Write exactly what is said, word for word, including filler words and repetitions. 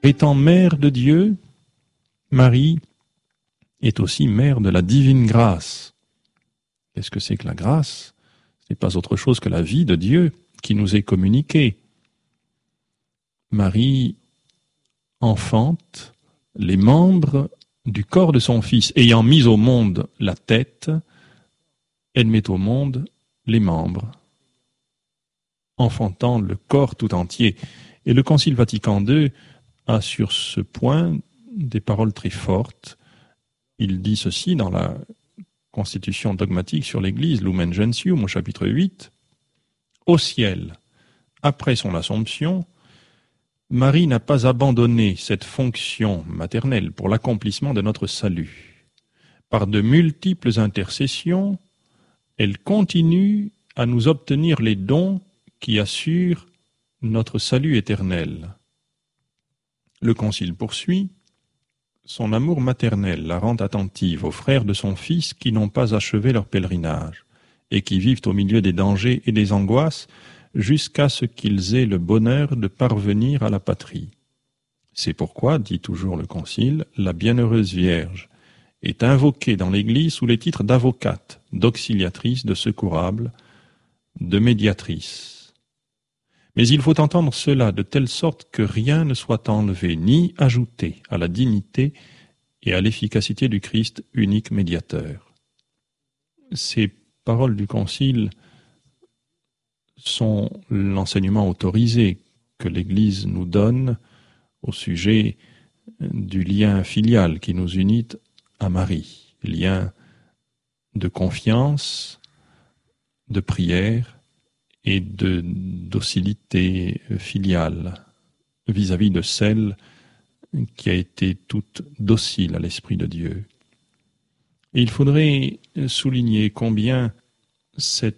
Étant mère de Dieu, Marie est aussi mère de la divine grâce. Qu'est-ce que c'est que la grâce? Ce n'est pas autre chose que la vie de Dieu qui nous est communiquée. Marie enfante les membres du corps de son Fils. Ayant mis au monde la tête, elle met au monde les membres, enfantant le corps tout entier. Et le Concile Vatican deux a sur ce point des paroles très fortes. Il dit ceci dans la Constitution dogmatique sur l'Église, Lumen Gentium, au chapitre huit. Au ciel, après son Assomption, Marie n'a pas abandonné cette fonction maternelle pour l'accomplissement de notre salut. Par de multiples intercessions, elle continue à nous obtenir les dons qui assurent notre salut éternel. Le Concile poursuit. Son amour maternel la rend attentive aux frères de son Fils qui n'ont pas achevé leur pèlerinage et qui vivent au milieu des dangers et des angoisses jusqu'à ce qu'ils aient le bonheur de parvenir à la patrie. C'est pourquoi, dit toujours le Concile, la Bienheureuse Vierge est invoquée dans l'Église sous les titres d'avocate, d'auxiliatrice, de secourable, de médiatrice. Mais il faut entendre cela de telle sorte que rien ne soit enlevé ni ajouté à la dignité et à l'efficacité du Christ, unique médiateur. Ces paroles du Concile sont l'enseignement autorisé que l'Église nous donne au sujet du lien filial qui nous unit à Marie, lien de confiance, de prière et de docilité filiale vis-à-vis de celle qui a été toute docile à l'Esprit de Dieu. Et il faudrait souligner combien cette